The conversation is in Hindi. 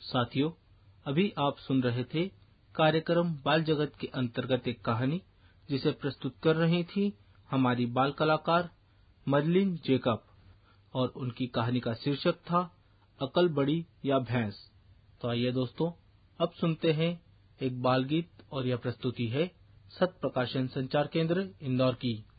साथियों, अभी आप सुन रहे थे कार्यक्रम बाल जगत के अंतर्गत एक कहानी जिसे प्रस्तुत कर रही थी हमारी बाल कलाकार मरलिन जेकब और उनकी कहानी का शीर्षक था अकल बड़ी या भैंस। तो आइए दोस्तों, अब सुनते हैं एक बाल गीत और यह प्रस्तुति है सत्य प्रकाशन संचार केंद्र इंदौर की।